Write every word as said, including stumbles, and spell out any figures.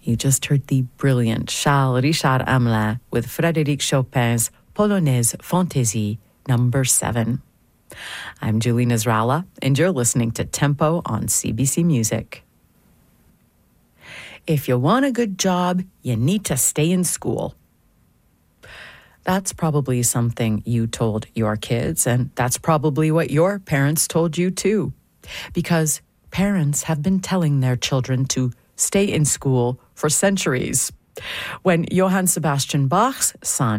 You just heard the brilliant Charles Richard Hamelin with Frédéric Chopin's Polonaise Fantaisie number seven. I'm Julie Nasrallah, and you're listening to Tempo on C B C Music. If you want a good job, you need to stay in school. That's probably something you told your kids, and that's probably what your parents told you too. Because parents have been telling their children to stay in school for centuries. When Johann Sebastian Bach's son